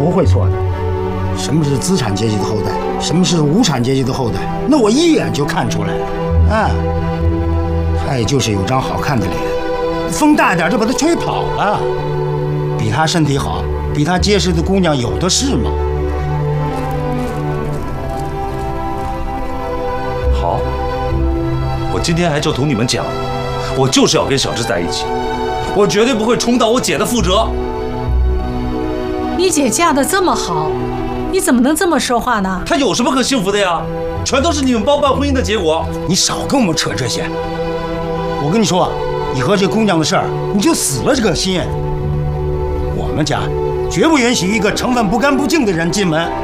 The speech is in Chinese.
不会错的。什么是资产阶级的后代，什么是无产阶级的后代，那我一眼就看出来了。啊，他也就是有张好看的脸，风大点就把他吹跑了。比他身体好，比他结实的姑娘有的是吗？ 好，我今天还就同你们讲，我就是要跟小智在一起，我绝对不会重蹈我姐的覆辙。 你姐嫁得这么好，你怎么能这么说话呢？ 她有什么可幸福的呀？全都是你们包办婚姻的结果。 你少跟我们扯这些。我跟你说，你和这姑娘的事儿，你就死了这个心。我们家绝不允许一个成分不干不净的人进门。